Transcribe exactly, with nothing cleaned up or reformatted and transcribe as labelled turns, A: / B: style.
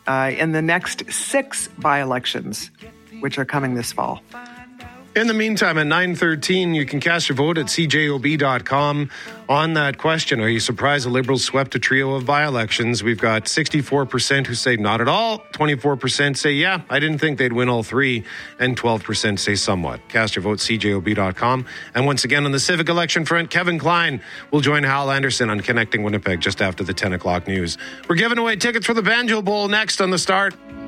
A: uh, in the next six by-elections, which are coming this fall.
B: In the meantime, at nine thirteen, you can cast your vote at c j o b dot com on that question. Are you surprised the Liberals swept a trio of by-elections? We've got sixty-four percent who say not at all, twenty-four percent say, yeah, I didn't think they'd win all three, and twelve percent say somewhat. Cast your vote, c j o b dot com. And once again, on the civic election front, Kevin Klein will join Hal Anderson on Connecting Winnipeg just after the ten o'clock news. We're giving away tickets for the Banjo Bowl next on The Start.